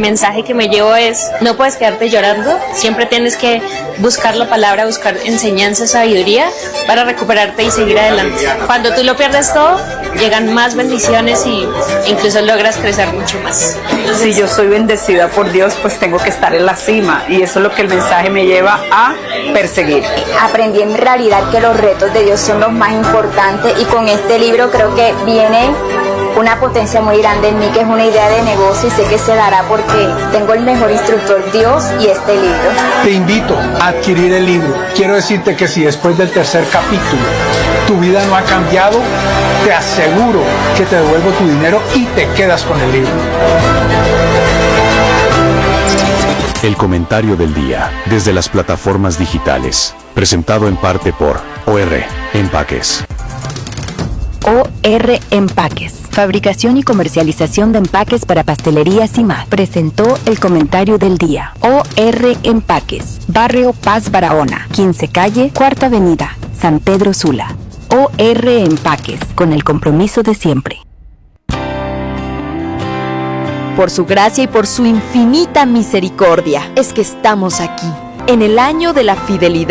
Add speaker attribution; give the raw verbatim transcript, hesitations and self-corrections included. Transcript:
Speaker 1: mensaje que me llevo es, no puedes quedarte llorando, siempre tienes que buscar la palabra, buscar enseñanza, sabiduría para recuperarte y seguir adelante. Cuando tú lo pierdes todo, llegan más bendiciones y incluso logras crecer mucho más. Entonces,
Speaker 2: si yo soy bendecida por Dios, pues tengo que estar en la cima, y eso es lo que el mensaje me lleva a perseguir.
Speaker 3: Aprendí en realidad que los retos de Dios son los más importantes, y con este libro creo que viene una potencia muy grande en mí, que es una idea de negocio, y sé que se dará porque tengo el mejor instructor, Dios, y este libro.
Speaker 4: Te invito a adquirir el libro. Quiero decirte que si después del tercer capítulo tu vida no ha cambiado, te aseguro que te devuelvo tu dinero y te quedas con el libro.
Speaker 5: El comentario del día, desde las plataformas digitales, presentado en parte por O R Empaques.
Speaker 6: O R Empaques, fabricación y comercialización de empaques para pastelerías y más, presentó el comentario del día. O R Empaques, Barrio Paz Barahona, quince calle, Cuarta Avenida, San Pedro Sula. O R Empaques, con el compromiso de siempre.
Speaker 7: Por su gracia y por su infinita misericordia, es que estamos aquí, en el año de la fidelidad